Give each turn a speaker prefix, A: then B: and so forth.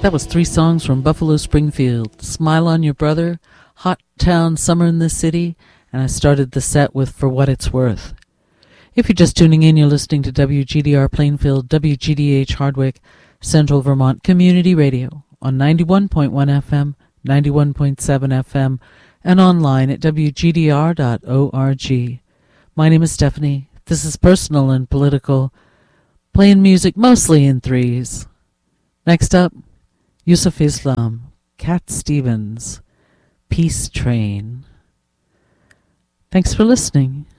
A: That was 3 songs from Buffalo Springfield: Smile on Your Brother, Hot Town Summer in the City, and I started the set with For What It's Worth. If you're just tuning in, you're listening to WGDR Plainfield, WGDH Hardwick, Central Vermont Community Radio on 91.1 FM, 91.7 FM, and online at WGDR.org. My name is Stephanie. This is Personal and Political, playing music mostly in threes. Next up, Yusuf Islam, Cat Stevens, Peace Train. Thanks for listening.